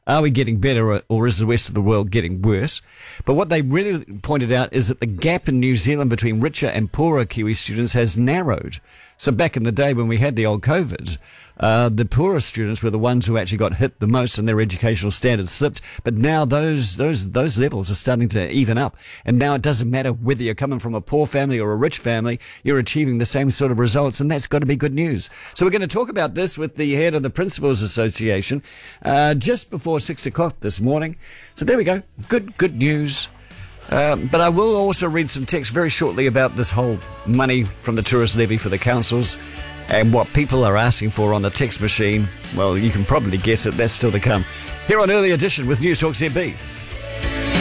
Are we getting better, or is the rest of the world getting worse? But what they really pointed out is that the gap in New Zealand between richer and poorer Kiwi students has narrowed. So back in the day when we had the old COVID, the poorer students were the ones who actually got hit the most and their educational standards slipped. But now those levels are starting to even up. And now it doesn't matter whether you're coming from a poor family or a rich family, you're achieving the same sort of results, and that's got to be good news. So we're going to talk about this with the head of the Principals Association just before 6 o'clock this morning. So there we go. Good news. But I will also read some text very shortly about this whole money from the tourist levy for the councils and what people are asking for on the text machine. Well, you can probably guess it. That's still to come. Here on Early Edition with News Talk ZB.